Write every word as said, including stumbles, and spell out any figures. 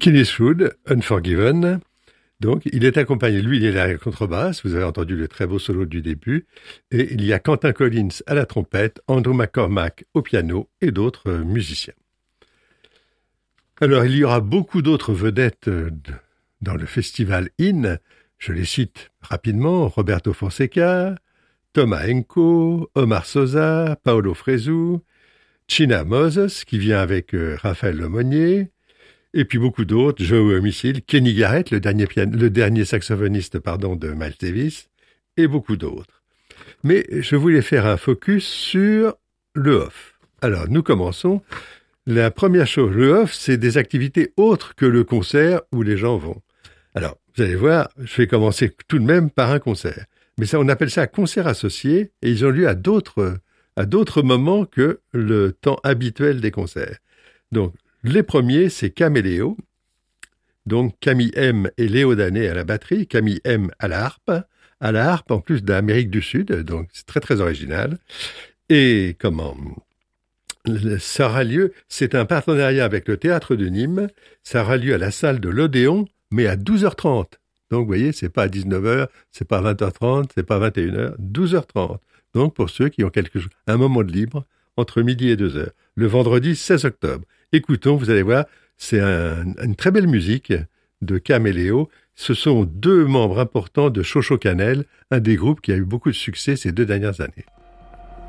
Clint Eastwood, Unforgiven. Donc, il est accompagné, lui, il est à la contrebasse, vous avez entendu le très beau solo du début, et il y a Quentin Collins à la trompette, Andrew McCormack au piano et d'autres musiciens. Alors, il y aura beaucoup d'autres vedettes dans le festival In, je les cite rapidement, Roberto Fonseca, Thomas Enko, Omar Sosa, Paolo Fresu, China Moses, qui vient avec Raphaël Lemonnier, et puis beaucoup d'autres, Joe Homicide, Kenny Garrett, le dernier, pian- le dernier saxophoniste pardon, de Miles Davis, et beaucoup d'autres. Mais je voulais faire un focus sur le off. Alors, nous commençons. La première chose, le off, c'est des activités autres que le concert où les gens vont. Alors, vous allez voir, je vais commencer tout de même par un concert. Mais ça, on appelle ça un concert associé, et ils ont lieu à d'autres, à d'autres moments que le temps habituel des concerts. Donc, les premiers, c'est Cam et Léo. Donc, Camille M et Léo Danet à la batterie, Camille M à la harpe, à la harpe en plus d'Amérique du Sud, donc c'est très très original. Et comment ça aura lieu, c'est un partenariat avec le Théâtre de Nîmes, ça aura lieu à la salle de l'Odéon, mais à douze heures trente. Donc, vous voyez, c'est pas à dix-neuf heures, c'est pas à vingt heures trente, c'est pas à vingt et une heures, douze heures trente. Donc, pour ceux qui ont quelque chose, un moment de libre, entre midi et deux heures. Le vendredi seize octobre. Écoutons, vous allez voir, c'est un, une très belle musique de Cam et Léo. Ce sont deux membres importants de Chocho Canel, un des groupes qui a eu beaucoup de succès ces deux dernières années.